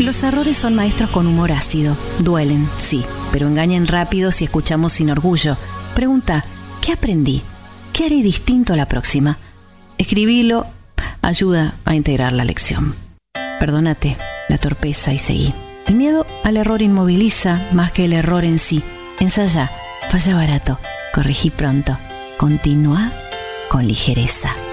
Los errores son maestros con humor ácido. Duelen, sí, pero engañan rápido si escuchamos sin orgullo. Pregunta, ¿qué aprendí? ¿Qué haré distinto a la próxima? Escribilo ayuda a integrar la lección. Perdónate la torpeza y seguí. El miedo al error inmoviliza más que el error en sí. Ensayá, falla barato, corregí pronto. Continúa con ligereza.